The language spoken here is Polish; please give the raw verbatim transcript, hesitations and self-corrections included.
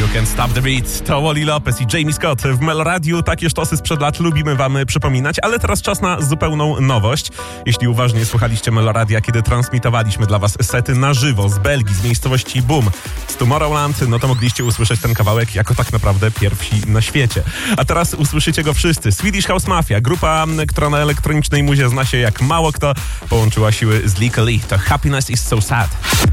Can't Stop the Beat. To Wally Lopez i Jamie Scott w Meloradiu. Takie sztosy sprzed lat lubimy wam przypominać, ale teraz czas na zupełną nowość. Jeśli uważnie słuchaliście Meloradia, kiedy transmitowaliśmy dla was sety na żywo z Belgii, z miejscowości Boom, z Tomorrowland, no to mogliście usłyszeć ten kawałek jako tak naprawdę pierwsi na świecie. A teraz usłyszycie go wszyscy. Swedish House Mafia, grupa, która na elektronicznej muzie zna się jak mało kto, połączyła siły z Lykke Li. To Happiness is so sad.